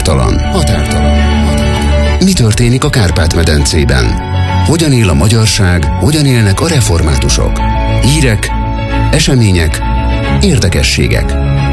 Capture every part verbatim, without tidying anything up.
Határtalan. Határtalan. Mi történik a Kárpát-medencében? Hogyan él a magyarság, hogyan élnek a reformátusok? Hírek, események, érdekességek.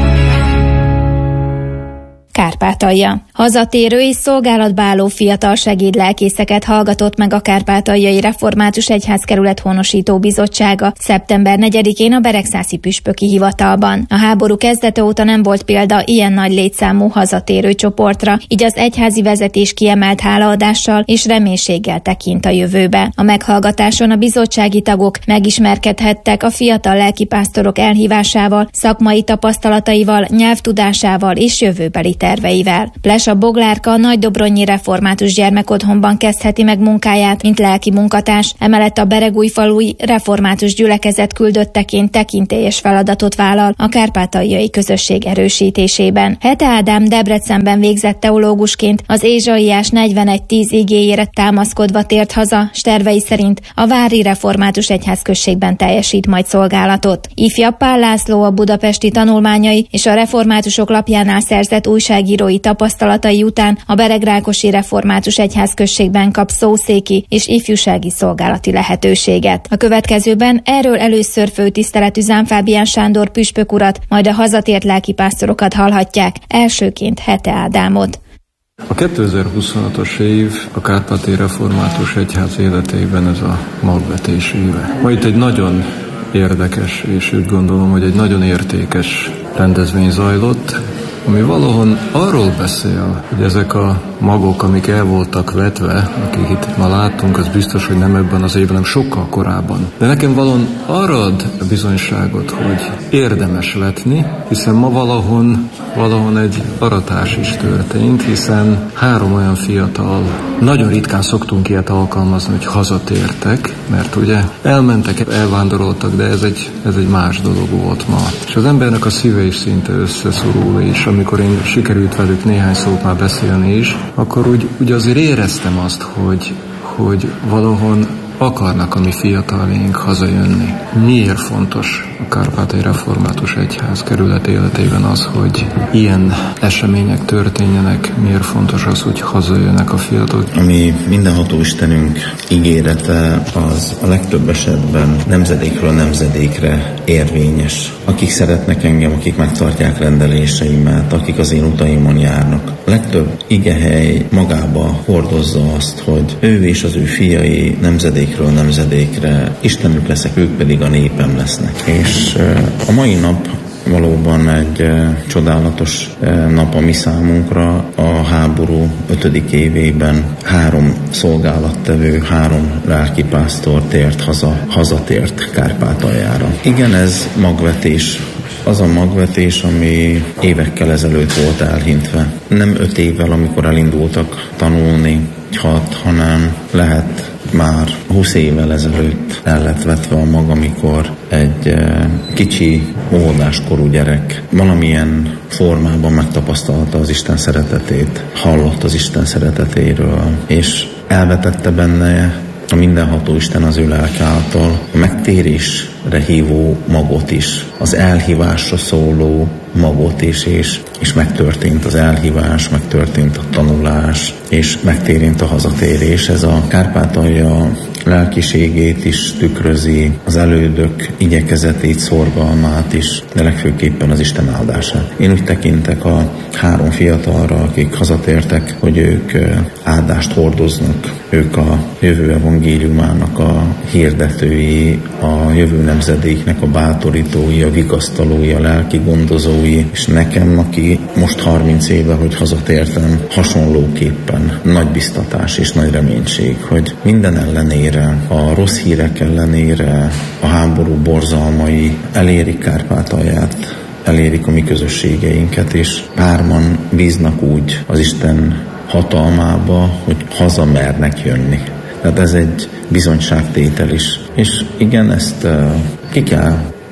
Kárpátalja. Hazatérő és szolgálatba álló fiatal segédlelkészeket hallgatott meg a Kárpátaljai Református Egyházkerület Honosító Bizottsága szeptember negyedikén a Beregszászi püspöki hivatalban. A háború kezdete óta nem volt példa ilyen nagy létszámú hazatérő csoportra, így az egyházi vezetés kiemelt hálaadással és reménységgel tekint a jövőbe. A meghallgatáson a bizottsági tagok megismerkedhettek a fiatal lelkipásztorok elhívásával, szakmai tapasztalataival, nyelvtudásával és jövőbeli terveivel. Plesa Boglárka a Nagydobronyi Református Gyermekotthonban kezdheti meg munkáját, mint lelki munkatárs, emellett a Beregújfalui Református Gyülekezet küldötteként tekintélyes feladatot vállal a kárpátaljai közösség erősítésében. Hete Ádám Debrecenben végzett teológusként az Ézsaiás negyvenegy tíz igéjére támaszkodva tért haza, s tervei szerint a Vári Református Egyházközségben teljesít majd szolgálatot. Ifjabb Pál László a budapesti tanulmányai és a reformátusok lapjánál szerzett újságírói tapasztalatai után a Beregrákosi Református Egyházközségben kap szószéki és ifjúsági szolgálati lehetőséget. A következőben erről először főtiszteletű Zánfábián Sándor püspök urat, majd a hazatért lelkipásztorokat hallhatják, elsőként Hete Ádámot. A kétezer-huszonhatos év a Kárpáti Református Egyház életében ez a magvetés éve. Ma itt egy nagyon érdekes, és úgy gondolom, hogy egy nagyon értékes rendezvény zajlott, ami valahol arról beszél, hogy ezek a magok, amik el voltak vetve, akik itt ma láttunk, az biztos, hogy nem ebben az évben, hanem sokkal korábban. De nekem valahol arra ad bizonyságot, hogy érdemes vetni, hiszen ma valahol, valahol egy aratás is történt, hiszen három olyan fiatal, nagyon ritkán szoktunk ilyet alkalmazni, hogy hazatértek, mert ugye elmentek, elvándoroltak, de ez egy, ez egy más dolog volt ma. És az embernek a szíve is szinte összeszorul, és amikor én sikerült velük néhány szót már beszélni is, akkor úgy, úgy azért éreztem azt, hogy, hogy valahol akarnak a mi fiataljaink hazajönni. Miért fontos a Kárpátai Református Egyház kerület életében az, hogy ilyen események történjenek? Miért fontos az, hogy hazajönnek a fiatalok? Ami mindenható Istenünk ígérete, az a legtöbb esetben nemzedékről nemzedékre érvényes. Akik szeretnek engem, akik megtartják rendeléseimet, akik az én utaimon járnak. A legtöbb igehely magába hordozza azt, hogy ő és az ő fiai nemzedékről nemzedékre Istenük leszek, ők pedig a népem lesznek. És a mai nap valóban egy csodálatos nap a mi számunkra. A háború ötödik évében három szolgálattevő, három lelkipásztor tért haza, hazatért Kárpátaljára. Igen, ez magvetés. Az a magvetés, ami évekkel ezelőtt volt elhintve. Nem öt évvel, amikor elindultak tanulni, hat, hanem lehet már húsz évvel ezelőtt el lett vetve a mag, amikor egy e, kicsi óvodáskorú gyerek valamilyen formában megtapasztalta az Isten szeretetét, hallott az Isten szeretetéről, és elvetette benne a mindenható Isten az ő lelke által a megtérésre hívó magot is, az elhívásra szóló magot is, és, és megtörtént az elhívás, megtörtént a tanulás, és megtérint a hazatérés. Ez a Kárpátalja lelkiségét is tükrözi, az elődök igyekezetét, szorgalmát is, de legfőképpen az Isten áldását. Én úgy tekintek a három fiatalra, akik hazatértek, hogy ők áldást hordoznak, ők a jövő evangéliumának a hirdetői, a jövő nemzedéknek a bátorítói, a vigasztalói, a lelki gondozói, és nekem, aki most harminc éve, hogy hazatértem, hasonlóképpen nagy biztatás és nagy reménység, hogy minden ellenére, a rossz hírek ellenére, a háború borzalmai elérik Kárpátalját, elérik a mi közösségeinket, és hárman bíznak úgy az Isten hatalmába, hogy haza mernek jönni. Tehát ez egy bizonyságtétel is. És igen, ezt uh, ki kell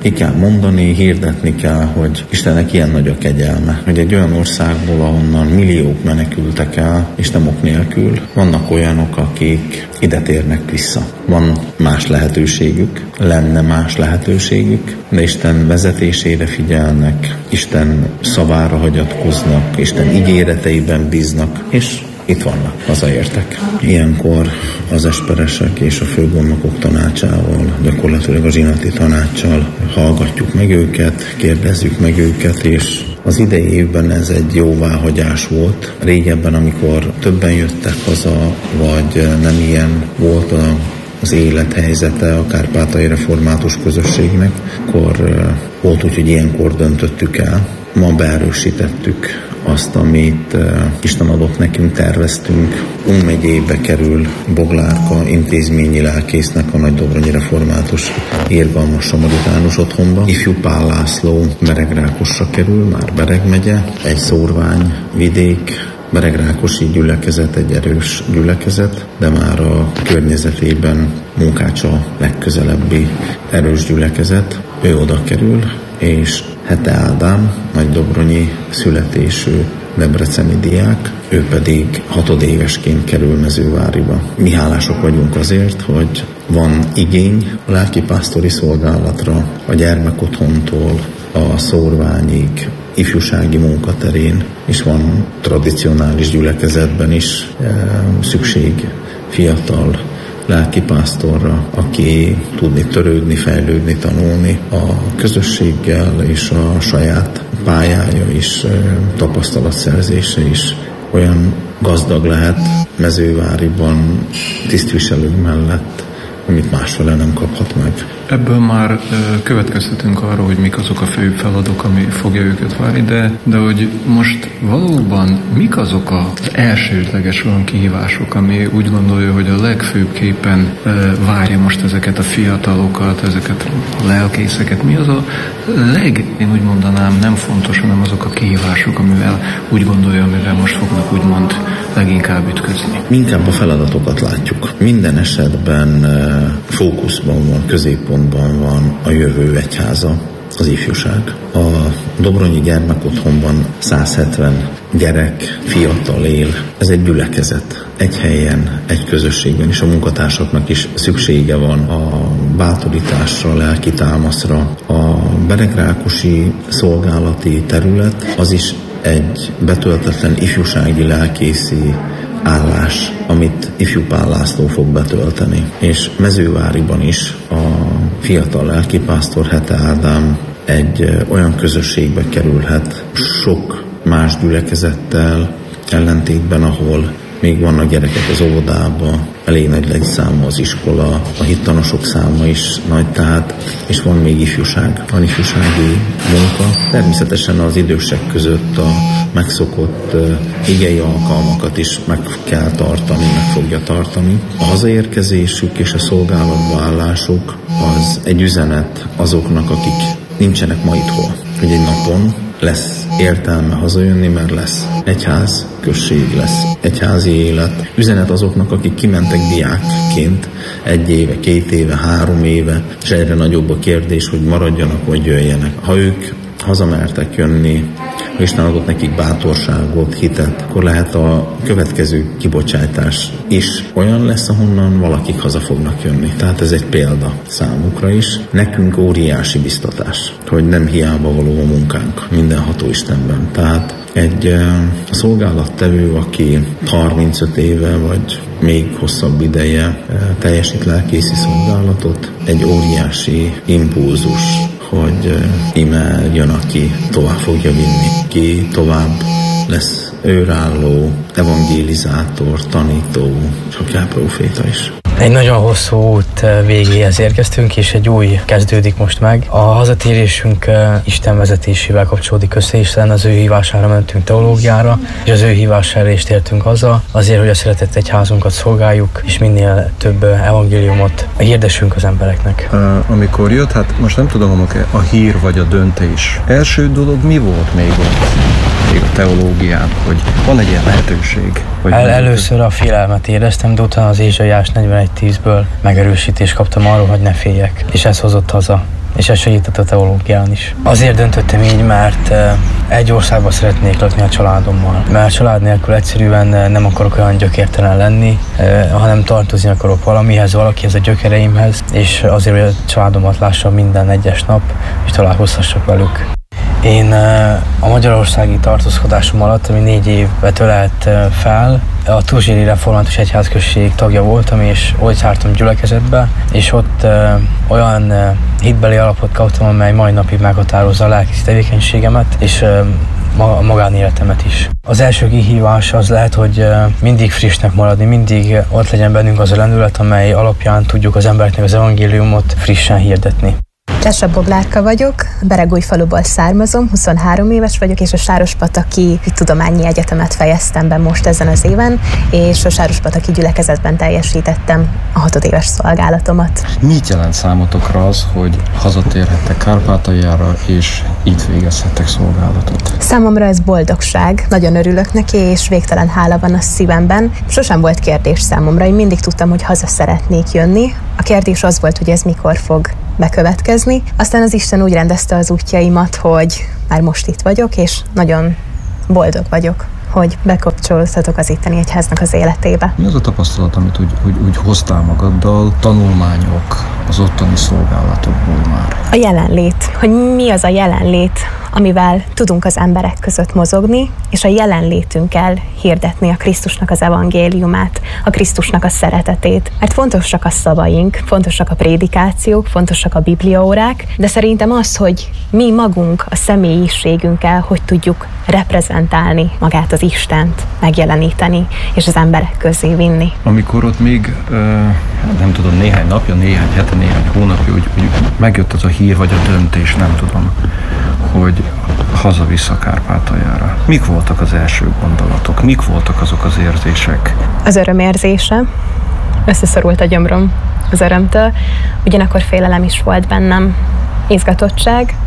ki kell mondani, hirdetni kell, hogy Istennek ilyen nagy a kegyelme, hogy egy olyan országból, ahonnan milliók menekültek el, és nem ok nélkül, vannak olyanok, akik ide térnek vissza. Van más lehetőségük, lenne más lehetőségük, de Isten vezetésére figyelnek, Isten szavára hagyatkoznak, Isten ígéreteiben bíznak, és itt vannak, hazaértek. Ilyenkor az esperesek és a főgondnokok tanácsával, gyakorlatilag a zsinati tanácssal hallgatjuk meg őket, kérdezzük meg őket, és az idei évben ez egy jóváhagyás volt. Régebben, amikor többen jöttek haza, vagy nem ilyen volt a az élethelyzete a kárpátaljai református közösségnek, akkor volt úgy, hogy ilyenkor döntöttük el. Ma beerősítettük azt, amit uh, Isten adott nekünk, terveztünk. Ung megyébe kerül Boglárka intézményi lelkésznek a Nagydobronyi Református Irgalmas Samaritánus otthonba. Ifjú Pál László Beregrákosra kerül, már Bereg megye, egy szórvány vidék, Beregrákosi gyülekezet, egy erős gyülekezet, de már a környezetében Munkács a legközelebbi erős gyülekezet. Ő oda kerül, és Hete Ádám, nagydobronyi születésű debreceni diák, ő pedig hatodévesként kerül Mezőváriba. Mi hálások vagyunk azért, hogy van igény a lelkipásztori szolgálatra, a gyermekotthontól a szórványig, ifjúsági munkaterén, és van tradicionális gyülekezetben is e, szükség fiatal lelkipásztorra, aki tudni törődni, fejlődni, tanulni a közösséggel, és a saját pályája is, tapasztalatszerzése is olyan gazdag lehet Mezőváriban tisztviselők mellett, amit másfele nem kaphat meg. Ebből már következtetünk arra, hogy mik azok a fő feladatok, ami fogja őket várni, de, de hogy most valóban mik azok az elsődleges olyan kihívások, ami úgy gondolja, hogy a legfőbbképpen várja most ezeket a fiatalokat, ezeket a lelkészeket. Mi az a leg, én úgy mondanám, nem fontos, hanem azok a kihívások, amivel úgy gondolja, amivel most fognak úgymond leginkább ütközni. Inkább a feladatokat látjuk. Minden esetben fókuszban van, középpontban van a jövő egyháza, az ifjúság. A Dobronyi gyermekotthonban száz hetven gyerek, fiatal él. Ez egy gyülekezet. Egy helyen, egy közösségben, és a munkatársaknak is szüksége van a bátorításra, a lelki támaszra. A beregrákosi szolgálati terület az is egy betöltetlen ifjúsági lelkészi állás, amit Ifjú Pál László fog betölteni. És Mezőváriban is a fiatal lelkipásztor Hete Ádám egy olyan közösségbe kerülhet sok más gyülekezettel ellentétben, ahol még vannak gyerekek az óvodába, elég nagy létszáma az iskola, a hittanosok száma is nagy, tehát, és van még ifjúság, van ifjúsági munka. Természetesen az idősek között a megszokott uh, igei alkalmakat is meg kell tartani, meg fogja tartani. A hazaérkezésük és a szolgálatba állásuk az egy üzenet azoknak, akik nincsenek ma itthon, hogy egy napon lesz értelme hazajönni, mert lesz egyház, község, lesz egyházi élet. Üzenet azoknak, akik kimentek diákként egy éve, két éve, három éve, és egyre nagyobb a kérdés, hogy maradjanak, vagy jöjjenek. Ha ők hazamertek jönni, ha Isten adott nekik bátorságot, hitet, akkor lehet a következő kibocsátás is olyan lesz, ahonnan valakik haza fognak jönni. Tehát ez egy példa számukra is. Nekünk óriási biztatás, hogy nem hiába való a munkánk mindenható Istenben. Tehát egy uh, szolgálattevő, aki harmincöt éve vagy még hosszabb ideje uh, teljesít lelkészi szolgálatot, egy óriási impulzus, hogy uh, ime jön, aki tovább fogja vinni, ki tovább lesz őrálló, evangélizátor, tanító, és akár próféta is. Egy nagyon hosszú út végéhez érkeztünk, és egy új kezdődik most meg. A hazatérésünk Isten vezetésével kapcsolódik össze, hiszen az ő hívására mentünk teológiára, és az ő hívására is tértünk haza, azért, hogy a szeretett egyházunkat szolgáljuk, és minél több evangéliumot hirdessünk az embereknek. Uh, amikor jött, hát most nem tudom, a hír vagy a döntés. Első dolog mi volt még ott? Még a teológián, hogy van egy ilyen lehetőség. El, először a félelmet éreztem, de utána az Ézsaiás negyvenegy tízből megerősítést kaptam arról, hogy ne féljek, és ez hozott haza. és ez segített a teológián is. Azért döntöttem így, mert egy országban szeretnék lakni a családommal, mert a család nélkül egyszerűen nem akarok olyan gyökértelen lenni, hanem tartozni akarok valamihez, valakihez, a gyökereimhez, és azért, hogy a családomat lássam minden egyes nap, és találkozhassak velük. Én a magyarországi tartózkodásom alatt, ami négy évet ölelt fel, a Turzséri Református Egyházközség tagja voltam, és ott jártam gyülekezetbe, és ott ö, olyan ö, hitbeli alapot kaptam, amely mai napig meghatározza a lelki tevékenységemet, és ö, a magánéletemet is. Az első kihívás az lehet, hogy ö, mindig frissnek maradni, mindig ott legyen bennünk az a lendület, amely alapján tudjuk az embereknek az evangéliumot frissen hirdetni. Tessa Boglárka vagyok, Beregújfaluból származom, huszonhárom éves vagyok, és a Sárospataki Tudományi Egyetemet fejeztem be most ezen az éven, és a Sárospataki gyülekezetben teljesítettem a hatodéves szolgálatomat. Mit jelent számotokra az, hogy hazatérhettek Kárpátaljára, és itt végezhettek szolgálatot? Számomra ez boldogság, nagyon örülök neki, és végtelen hála van a szívemben. Sosem volt kérdés számomra, én mindig tudtam, hogy haza szeretnék jönni. A kérdés az volt, hogy ez mikor fog bekövetkezni. Aztán az Isten úgy rendezte az útjaimat, hogy már most itt vagyok, és nagyon boldog vagyok, hogy bekapcsolódhatok az itteni egyháznak az életébe. Mi az a tapasztalat, amit úgy, úgy, úgy hoztál magaddal, tanulmányok az ottani szolgálatokból már? A jelenlét, hogy mi az a jelenlét, amivel tudunk az emberek között mozogni, és a jelenlétünkkel hirdetni a Krisztusnak az evangéliumát, a Krisztusnak a szeretetét. Mert fontosak a szavaink, fontosak a prédikációk, fontosak a bibliaórák, de szerintem az, hogy mi magunk a személyiségünkkel hogy tudjuk reprezentálni magát az Istent, megjeleníteni, és az emberek közé vinni. Amikor ott még, nem tudom, néhány napja, néhány hete, néhány hónapja, úgy, úgy megjött az a hír, vagy a döntés, nem tudom, hogy haza-vissza Kárpátaljára. Mik voltak az első gondolatok? Mik voltak azok az érzések? Az örömérzése. Összeszorult a gyomrom az örömtől. Ugyanakkor félelem is volt bennem, izgatottság,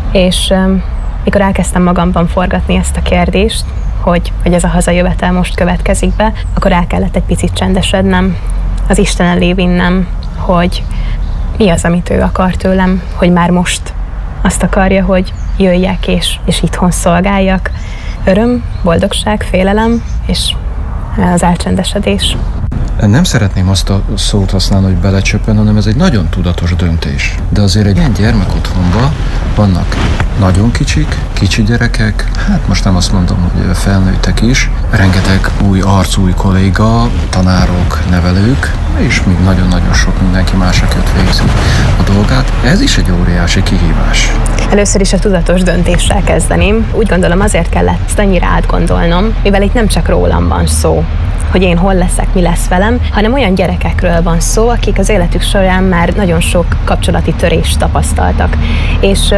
és um, mikor elkezdtem magamban forgatni ezt a kérdést, hogy, hogy ez a hazajövetel most következik be, akkor el kellett egy picit csendesednem, az Isten elé vinnem, hogy mi az, amit ő akar tőlem, hogy már most azt akarja, hogy jöjjek és, és itthon szolgáljak. Öröm, boldogság, félelem és az elcsendesedés. Nem szeretném azt a szót használni, hogy belecsöppen, hanem ez egy nagyon tudatos döntés. De azért egy ilyen gyermekotthonban vannak nagyon kicsik, kicsi gyerekek, hát most nem azt mondom, hogy felnőttek is, rengeteg új arc, új kolléga, tanárok, nevelők, és még nagyon-nagyon sok mindenki más, aki ott végzi a dolgát. Ez is egy óriási kihívás. Először is a tudatos döntéssel kezdeném. Úgy gondolom, azért kellett ezt annyira átgondolnom, mivel itt nem csak rólam van szó, hogy én hol leszek, mi lesz velem, hanem olyan gyerekekről van szó, akik az életük során már nagyon sok kapcsolati törést tapasztaltak. És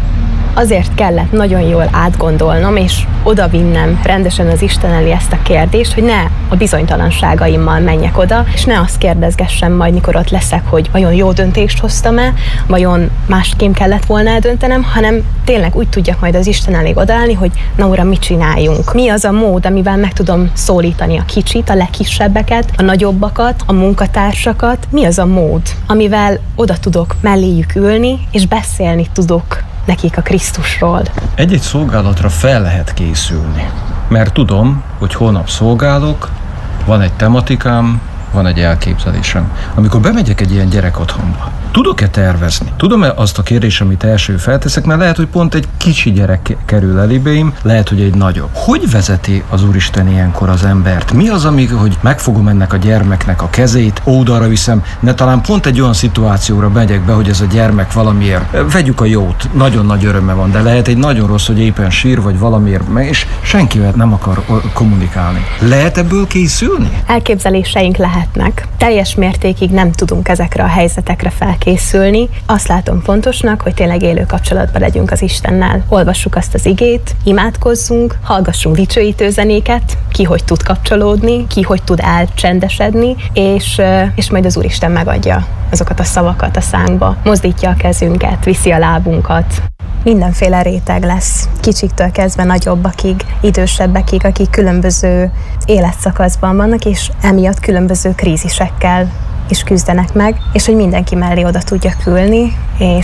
azért kellett nagyon jól átgondolnom, és odavinnem rendesen az Isten elé ezt a kérdést, hogy ne a bizonytalanságaimmal menjek oda, és ne azt kérdezgessem majd, mikor ott leszek, hogy vajon jó döntést hoztam-e, vajon másképp kellett volna eldöntenem, hanem tényleg úgy tudjak majd az Isten elé odaállni, hogy na uram, mit csináljunk? Mi az a mód, amivel meg tudom szólítani a kicsit, a legkisebbeket, a nagyobbakat, a munkatársakat? Mi az a mód, amivel oda tudok melléjük ülni, és beszélni tudok nekik a Krisztusról? Egy-egy szolgálatra fel lehet készülni, mert tudom, hogy holnap szolgálok, van egy tematikám, van egy elképzelésem. Amikor bemegyek egy ilyen gyerekotthonba, tudok-e tervezni? Tudom-e azt a kérdést, amit első felteszek, mert lehet, hogy pont egy kicsi gyerek kerül elébém, lehet, hogy egy nagyobb. Hogy vezeti az Úristen ilyenkor az embert? Mi az, amíg, hogy megfogom ennek a gyermeknek a kezét, oldalra viszem, ne talán pont egy olyan szituációra megyek be, hogy ez a gyermek valamiért, vegyük a jót, nagyon nagy öröme van, de lehet egy nagyon rossz, hogy éppen sír, vagy valamiért meg, és senkivel nem akar kommunikálni. Lehet ebből készülni? Elképzeléseink lehetnek. Teljes mértékig nem tudunk ezekre a helyzetekre felkészülni. Azt látom fontosnak, hogy tényleg élő kapcsolatban legyünk az Istennel. Olvassuk azt az igét, imádkozzunk, hallgassunk dicsőítő zenéket, ki hogy tud kapcsolódni, ki hogy tud elcsendesedni, és, és majd az Úristen megadja azokat a szavakat a szánkba, mozdítja a kezünket, viszi a lábunkat. Mindenféle réteg lesz, kicsiktől kezdve nagyobbakig, idősebbekig, akik különböző életszakaszban vannak, és emiatt különböző krízisekkel is küzdenek meg, és hogy mindenki mellé oda tudjak ülni, és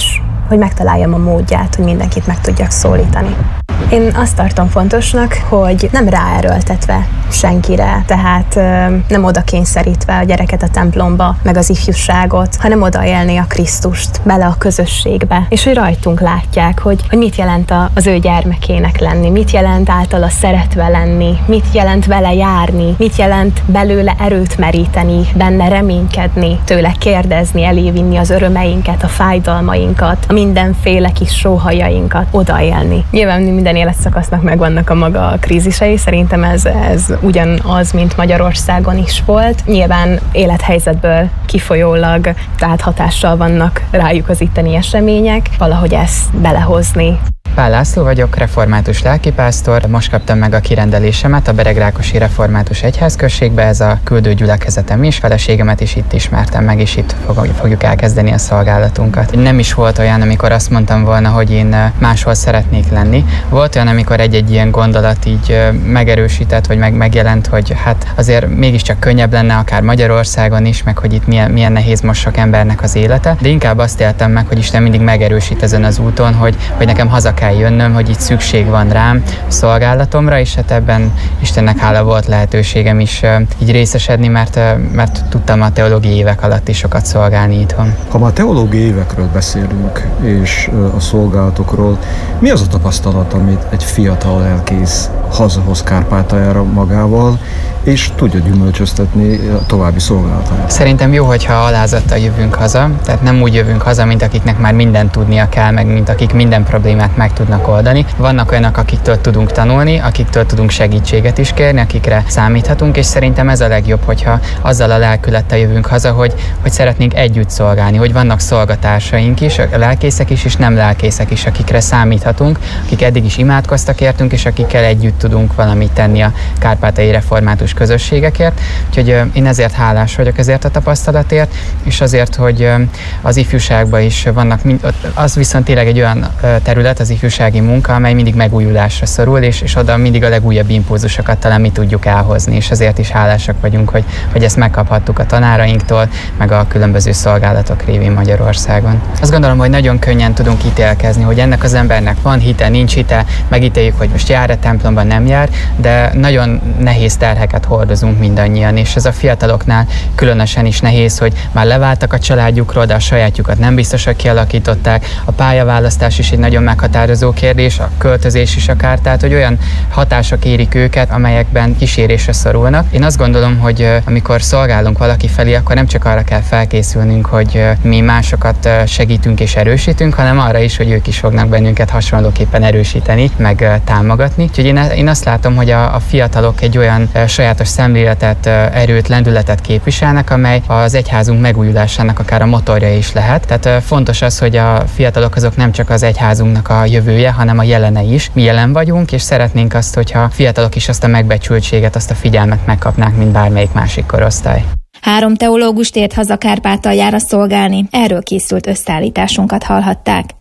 hogy megtaláljam a módját, hogy mindenkit meg tudjak szólítani. Én azt tartom fontosnak, hogy nem ráerőltetve senkire, tehát nem oda kényszerítve a gyereket a templomba, meg az ifjúságot, hanem odaélni a Krisztust bele a közösségbe, és hogy rajtunk látják, hogy, hogy mit jelent az ő gyermekének lenni, mit jelent általa szeretve lenni, mit jelent vele járni, mit jelent belőle erőt meríteni, benne reménykedni, tőle kérdezni, elévinni az örömeinket, a fájdalmainkat, a mindenféle kis sóhajainkat, odaélni. Nyilván minden életszakasznak megvannak a maga krízisei, szerintem ez, ez ugyanaz, mint Magyarországon is volt. Nyilván élethelyzetből kifolyólag, tehát hatással vannak rájuk az itteni események, valahogy ezt belehozni. Pál László vagyok, református lelkipásztor. Most kaptam meg a kirendelésemet a Beregrákosi Református Egyházközségbe, ez a küldő gyülekezetem is, feleségemet is itt ismertem meg, és itt fogjuk elkezdeni a szolgálatunkat. Nem is volt olyan, amikor azt mondtam volna, hogy én máshol szeretnék lenni. Volt olyan, amikor egy-egy ilyen gondolat így megerősített, vagy meg, megjelent, hogy hát azért mégiscsak könnyebb lenne akár Magyarországon is, meg hogy itt milyen, milyen nehéz most sok embernek az élete, de inkább azt éltem meg, hogy Isten mindig megerősít ezen az úton, hogy, hogy nekem haza kell jönnöm, hogy itt szükség van rám szolgálatomra, és hát ebben Istennek hála volt lehetőségem is így részesedni, mert, mert tudtam a teológiai évek alatt is sokat szolgálni itthon. Ha már teológiai évekről beszélünk, és a szolgálatokról, mi az a tapasztalat, amit egy fiatal lelkész hazahoz Kárpátaljára magával, és tudja gyümölcsöztetni a további szolgálatát? Szerintem jó, hogyha alázattal jövünk haza, tehát nem úgy jövünk haza, mint akiknek már mindent tudnia kell, meg mint akik minden problémát meg tudnak oldani. Vannak olyanok, akiktől tudunk tanulni, akiktől tudunk segítséget is kérni, akikre számíthatunk, és szerintem ez a legjobb, hogyha azzal a lelkülettel jövünk haza, hogy, hogy szeretnénk együtt szolgálni, hogy vannak szolgatársaink is, lelkészek is, és nem lelkészek is, akikre számíthatunk, akik eddig is imádkoztak értünk, és akikkel együtt tudunk valamit tenni a kárpátaljai református közösségekért. Úgyhogy én ezért hálás vagyok ezért a tapasztalatért, és azért, hogy az ifjúságban is vannak, az viszont tényleg egy olyan terület, az ifjúsági munka, amely mindig megújulásra szorul, és, és oda mindig a legújabb impulzusokat talán mi tudjuk elhozni, és ezért is hálásak vagyunk, hogy, hogy ezt megkaphattuk a tanárainktól, meg a különböző szolgálatok révén Magyarországon. Azt gondolom, hogy nagyon könnyen tudunk ítélkezni, hogy ennek az embernek van hite, nincs hite, megítéljük, hogy most jár a templomban, nem jár, de nagyon nehéz terheket hordozunk mindannyian, és ez a fiataloknál különösen is nehéz, hogy már leváltak a családjukról, de a sajátjukat nem biztos, hogy kialakították. A pályaválasztás is egy nagyon meghatározó kérdés, a költözés is akár, tehát hogy olyan hatások érik őket, amelyekben kísérésre szorulnak. Én azt gondolom, hogy amikor szolgálunk valaki felé, akkor nem csak arra kell felkészülnünk, hogy mi másokat segítünk és erősítünk, hanem arra is, hogy ők is fognak bennünket hasonlóképpen erősíteni, meg támogatni. Úgyhogy én, én azt látom, hogy a, a fiatalok egy olyan sajátos szemléletet, erőt, lendületet képviselnek, amely az egyházunk megújulásának akár a motorja is lehet. Tehát fontos az, hogy a fiatalok azok nem csak az egyházunknak a jövője, hanem a jelene is. Mi jelen vagyunk, és szeretnénk azt, hogyha fiatalok is azt a megbecsültséget, azt a figyelmet megkapnák, mint bármelyik másik korosztály. Három teológus tért haza Kárpátaljára szolgálni, erről készült összeállításunkat hallhatták.